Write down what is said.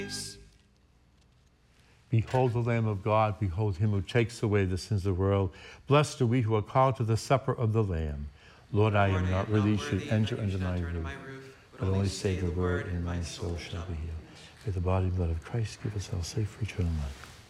Behold the Lamb of God, behold him who takes away the sins of the world. Blessed are we who are called to the supper of the Lamb. Lord, I am not worthy you should enter under my roof, but only say the word, and my soul shall be healed. May the body and blood of Christ give us all safe for eternal life.